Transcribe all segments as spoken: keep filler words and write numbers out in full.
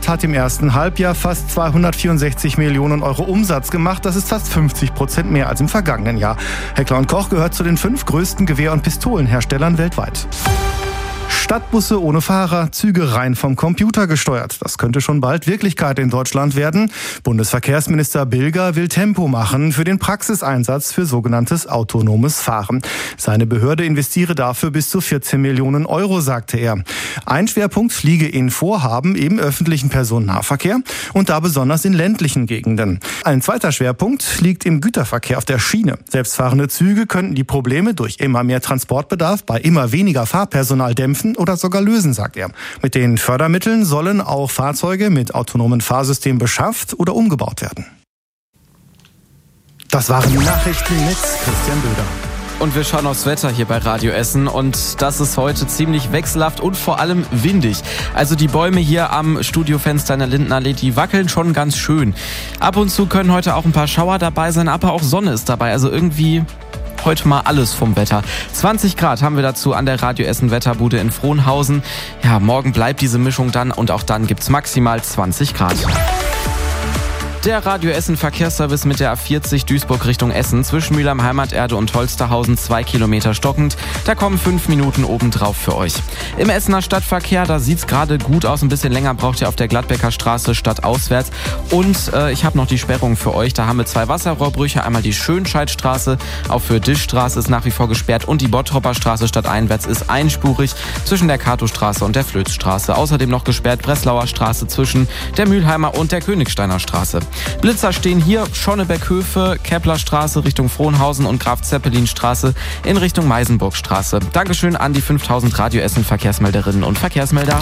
Geschäft hat im ersten Halbjahr fast zweihundertvierundsechzig Millionen Euro Umsatz gemacht. Das ist fast fünfzig Prozent mehr als im vergangenen Jahr. Heckler und Koch gehört zu den fünf größten Gewehr- und Pistolenherstellern weltweit. Stadtbusse ohne Fahrer, Züge rein vom Computer gesteuert. Das könnte schon bald Wirklichkeit in Deutschland werden. Bundesverkehrsminister Bilger will Tempo machen für den Praxiseinsatz für sogenanntes autonomes Fahren. Seine Behörde investiere dafür bis zu vierzehn Millionen Euro, sagte er. Ein Schwerpunkt liege in Vorhaben im öffentlichen Personennahverkehr und da besonders in ländlichen Gegenden. Ein zweiter Schwerpunkt liegt im Güterverkehr auf der Schiene. Selbstfahrende Züge könnten die Probleme durch immer mehr Transportbedarf bei immer weniger Fahrpersonal dämpfen oder sogar lösen, sagt er. Mit den Fördermitteln sollen auch Fahrzeuge mit autonomen Fahrsystemen beschafft oder umgebaut werden. Das waren die Nachrichten mit Christian Böder. Und wir schauen aufs Wetter hier bei Radio Essen und das ist heute ziemlich wechselhaft und vor allem windig. Also die Bäume hier am Studiofenster in der Lindenallee, die wackeln schon ganz schön. Ab und zu können heute auch ein paar Schauer dabei sein, aber auch Sonne ist dabei. Also irgendwie heute mal alles vom Wetter. zwanzig Grad haben wir dazu an der Radio Essen Wetterbude in Frohnhausen. Ja, morgen bleibt diese Mischung dann und auch dann gibt's maximal zwanzig Grad. Der Radio Essen Verkehrsservice mit der A vierzig Duisburg Richtung Essen zwischen Mülheim Heimaterde und Holsterhausen zwei Kilometer stockend. Da kommen fünf Minuten obendrauf für euch. Im Essener Stadtverkehr, da sieht's gerade gut aus. Ein bisschen länger braucht ihr auf der Gladbecker Straße stadtauswärts. Und äh, ich habe noch die Sperrung für euch. Da haben wir zwei Wasserrohrbrüche. Einmal die Schönscheidstraße, auch für Dischstraße ist nach wie vor gesperrt. Und die Bottropper Straße stadteinwärts ist einspurig zwischen der Katostraße und der Flözstraße. Außerdem noch gesperrt Breslauer Straße zwischen der Mülheimer und der Königsteiner Straße. Blitzer stehen hier Schonneberg-Höfe, Keplerstraße Richtung Frohnhausen und Graf-Zeppelin-Straße in Richtung Meisenburgstraße. Dankeschön an die fünftausend Radio Essen Verkehrsmelderinnen und Verkehrsmelder.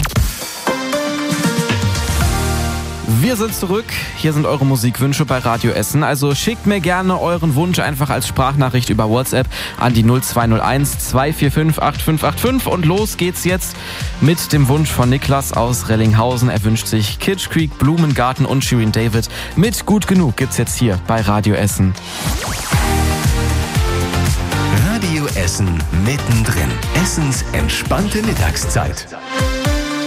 Wir sind zurück. Hier sind eure Musikwünsche bei Radio Essen. Also schickt mir gerne euren Wunsch einfach als Sprachnachricht über WhatsApp an die null zwei null eins zwei vier fünf acht fünf acht fünf. Und los geht's jetzt mit dem Wunsch von Niklas aus Rellinghausen. Er wünscht sich Kitsch Creek, Blumengarten und Shirin David. Mit Gut Genug gibt's jetzt hier bei Radio Essen. Radio Essen mittendrin. Essens entspannte Mittagszeit.